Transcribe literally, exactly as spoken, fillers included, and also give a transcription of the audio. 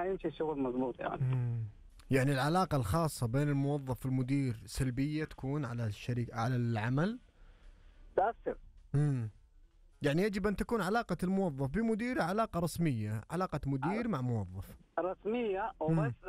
حيمشي الشغل مضبوط يعني. مم. يعني العلاقة الخاصة بين الموظف والمدير سلبية تكون على الشركة على العمل. تأثر. مم. يعني يجب أن تكون علاقة الموظف بمديره علاقة رسمية، علاقة مدير مع موظف رسمية مم. وبس.